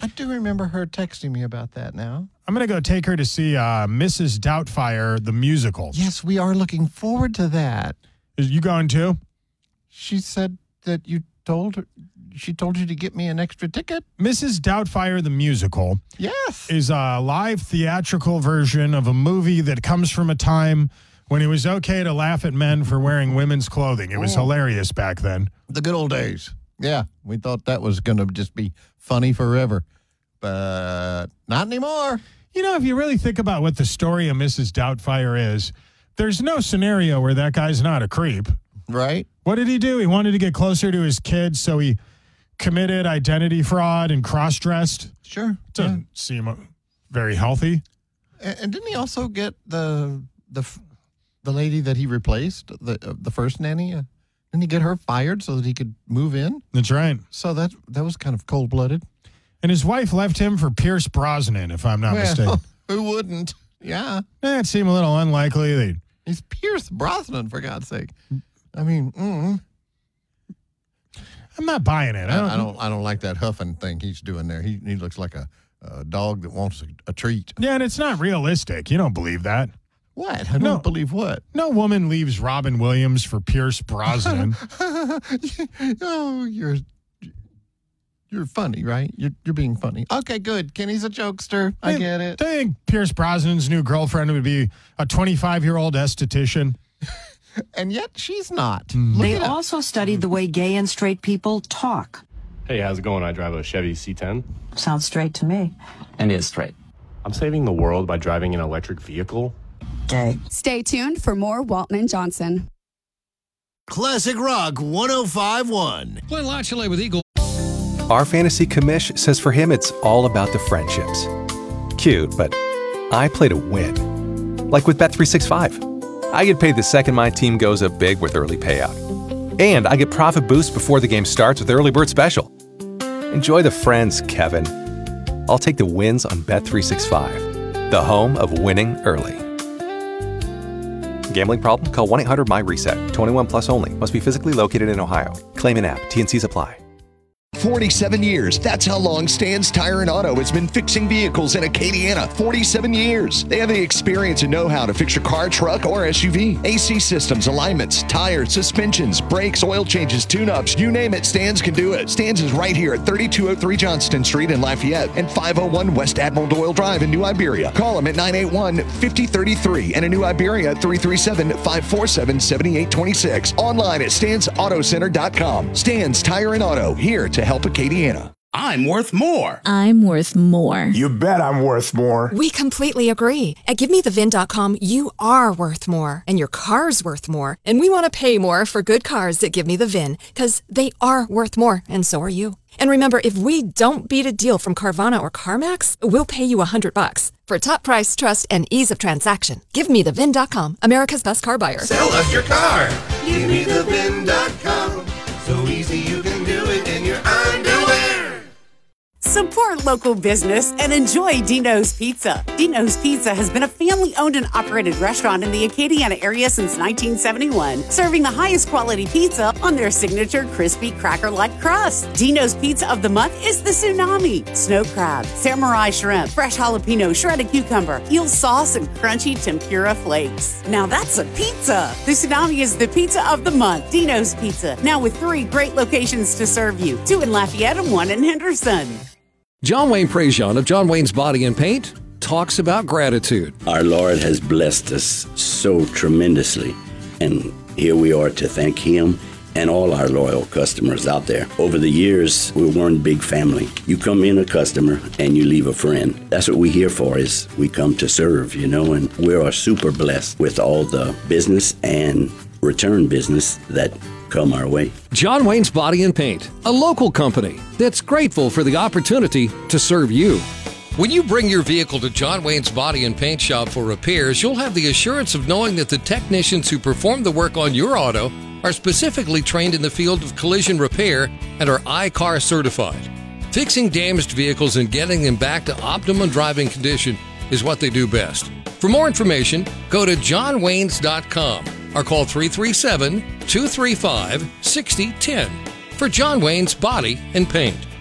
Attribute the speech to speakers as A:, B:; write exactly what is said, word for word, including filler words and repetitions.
A: I do remember her texting me about that now.
B: I'm going to go take her to see uh, Missus Doubtfire, the musical.
A: Yes, we are looking forward to that.
B: Is you going too?
A: She said that you told her, she told you to get me an extra ticket.
B: Missus Doubtfire, the musical.
A: Yes.
B: Is a live theatrical version of a movie that comes from a time when it was okay to laugh at men for wearing women's clothing. It was oh. hilarious back then.
A: The good old days. Yeah, we thought that was going to just be funny forever. But not anymore.
B: You know, if you really think about what the story of Missus Doubtfire is, there's no scenario where that guy's not a creep.
A: Right.
B: What did he do? He wanted to get closer to his kids, so he committed identity fraud and cross-dressed.
A: Sure.
B: Doesn't yeah. seem very healthy.
A: And, and didn't he also get the the the lady that he replaced, the uh, the first nanny? Uh, didn't he get her fired so that he could move in?
B: That's right.
A: So that that was kind of cold-blooded.
B: And his wife left him for Pierce Brosnan, if I'm not
A: well,
B: mistaken.
A: Who wouldn't? Yeah.
B: Eh, it seemed a little unlikely. They...
A: He's Pierce Brosnan, for God's sake. I mean, mm.
B: I'm not buying it. I don't,
A: I don't. I don't like that huffing thing he's doing there. He he looks like a, a dog that wants a, a treat.
B: Yeah, and it's not realistic. You don't believe that.
A: What? I don't
B: no,
A: believe what?
B: No woman leaves Robin Williams for Pierce Brosnan.
A: Oh, you're you're funny, right? You're you're being funny. Okay, good. Kenny's a jokester. I, I get it.
B: I think Pierce Brosnan's new girlfriend would be a twenty-five-year-old esthetician.
A: And yet she's not.
B: Mm.
C: They also studied the way gay and straight people talk.
D: Hey, how's it going? I drive a Chevy C ten.
C: Sounds straight to me.
E: And is straight.
D: I'm saving the world by driving an electric vehicle.
C: Gay.
F: Stay tuned for more Walton and Johnson.
G: Classic Rock one oh five point one.
H: Glenn Latchley with Eagle.
I: Our fantasy commish says for him it's all about the friendships. Cute, but I play to win. Like with Bet three sixty-five. I get paid the second my team goes up big with early payout. And I get profit boost before the game starts with Early Bird Special. Enjoy the friends, Kevin. I'll take the wins on Bet three sixty-five, the home of winning early. Gambling problem? Call one eight hundred M Y reset. twenty-one plus only. Must be physically located in Ohio. Claim in app. T and Cs apply.
J: forty-seven years. That's how long Stan's Tire and Auto has been fixing vehicles in Acadiana. forty-seven years. They have the experience and know-how to fix your car, truck, or S U V. A C systems, alignments, tires, suspensions, brakes, oil changes, tune-ups, you name it, Stan's can do it. Stan's is right here at thirty-two oh three Johnston Street in Lafayette and five oh one West Admiral Doyle Drive in New Iberia. Call them at nine eight one, five oh three three and in New Iberia at three three seven, five four seven, seven eight two six. Online at stans auto center dot com. Stan's Tire and Auto, here to help Acadiana.
G: I'm worth more.
K: I'm worth more.
L: You bet I'm worth more.
M: We completely agree. At Give Me The Vin dot com, you are worth more, and your car's worth more. And we want to pay more for good cars at Give Me The Vin, because they are worth more, and so are you. And remember, if we don't beat a deal from Carvana or CarMax, we'll pay you a hundred bucks. For top price, trust, and ease of transaction, Give Me The Vin dot com, America's best car buyer.
G: Sell us your car. Give Me The Vin dot com. So easy you can do it in your underwear.
N: Support local business and enjoy Dino's Pizza. Dino's Pizza has been a family-owned and operated restaurant in the Acadiana area since nineteen seventy-one, serving the highest quality pizza on their signature crispy cracker-like crust. Dino's Pizza of the Month is the Tsunami, snow crab, samurai shrimp, fresh jalapeno, shredded cucumber, eel sauce, and crunchy tempura flakes. Now that's a pizza. The Tsunami is the pizza of the month. Dino's Pizza, now with three great locations to serve you, two in Lafayette and one in Henderson.
H: John Wayne Prejean of John Wayne's Body and Paint talks about gratitude.
O: Our Lord has blessed us so tremendously, and here we are to thank Him and all our loyal customers out there. Over the years, we're one big family. You come in a customer and you leave a friend. That's what we're here for, is we come to serve, you know, and we are super blessed with all the business and return business that come our way.
H: John Wayne's Body and Paint, a local company that's grateful for the opportunity to serve you. When you bring your vehicle to John Wayne's Body and Paint Shop for repairs, you'll have the assurance of knowing that the technicians who perform the work on your auto are specifically trained in the field of collision repair and are I C A R certified. Fixing damaged vehicles and getting them back to optimum driving condition is what they do best. For more information, go to john waynes dot com or call three three seven, two three five, six zero one zero for John Wayne's Body and Paint.